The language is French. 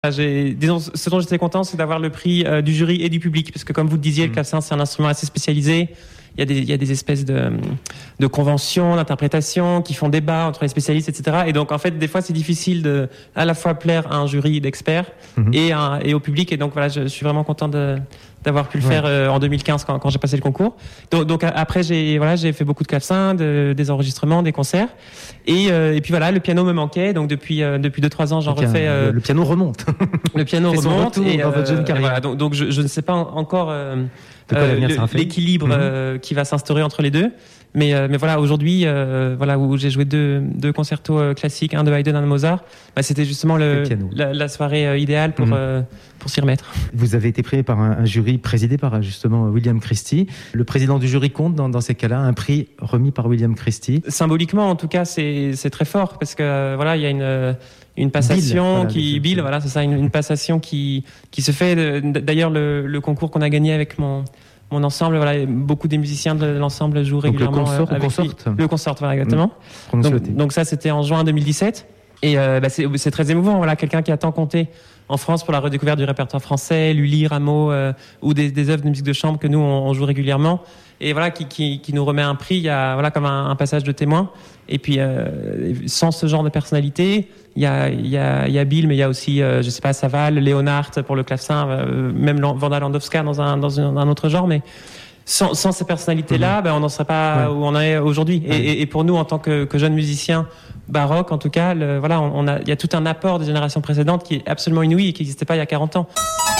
Disons, ce dont j'étais content, c'est d'avoir le prix du jury et du public, parce que comme vous le disiez, le clavecin, c'est un instrument assez spécialisé. Il y a des espèces de conventions, d'interprétations qui font débat entre les spécialistes, etc. Et donc, en fait, des fois, c'est difficile de à la fois plaire à un jury d'experts et au public. Et donc, voilà, je suis vraiment content d'avoir pu le faire en 2015 quand j'ai passé le concours. Donc après, j'ai fait beaucoup de clavecin, des enregistrements, des concerts. Et puis voilà, le piano me manquait. Donc depuis 2-3 ans, j'en refais. Le piano remonte. Le piano remonte. Et dans votre jeune carrière. Voilà, donc je ne sais pas encore l'équilibre qui va s'instaurer entre les deux. Mais voilà, aujourd'hui, où j'ai joué deux concertos classiques, un de Haydn, un de Mozart, c'était justement la soirée idéale pour s'y remettre. Vous avez été primé par un jury présidé par justement William Christie. Le président du jury compte dans ces cas-là un prix remis par William Christie. Symboliquement, en tout cas, c'est très fort parce que il y a une passation une passation qui se fait. D'ailleurs, le concours qu'on a gagné avec mon ensemble, beaucoup des musiciens de l'ensemble jouent régulièrement. Le consort, voilà, exactement. Donc ça, c'était en juin 2017. Et c'est très émouvant. Voilà, quelqu'un qui a tant compté en France pour la redécouverte du répertoire français, Lully, Rameau, ou des œuvres de musique de chambre que nous on joue régulièrement. Et voilà, qui nous remet un prix. Il y a comme un passage de témoin. Et puis sans ce genre de personnalité, il y a Bill, mais il y a aussi Saval, Léonard pour le clavecin, même Wanda Landowska dans un autre genre, mais sans ces personnalités-là, on n'en serait pas où on est aujourd'hui. Et pour nous, en tant que jeunes musiciens baroques, en tout cas, il y a tout un apport des générations précédentes qui est absolument inouï et qui n'existait pas il y a 40 ans.